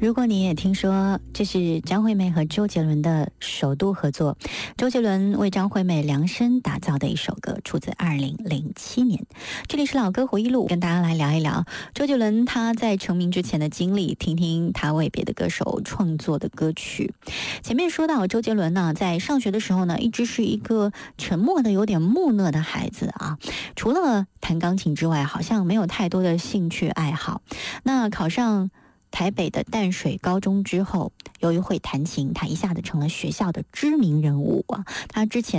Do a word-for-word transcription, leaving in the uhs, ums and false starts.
如果你也听说这是张惠妹和周杰伦的首度合作，周杰伦为张惠妹量身打造的一首歌，出自二零零七年。这里是老歌回忆录，跟大家来聊一聊周杰伦他在成名之前的经历，听听他为别的歌手创作的歌曲。前面说到周杰伦呢，在上学的时候呢，一直是一个沉默的、有点木讷的孩子啊，除了弹钢琴之外，好像没有太多的兴趣爱好。那考上台北的淡水高中之后，由于会弹琴，他一下子成了学校的知名人物啊。他之前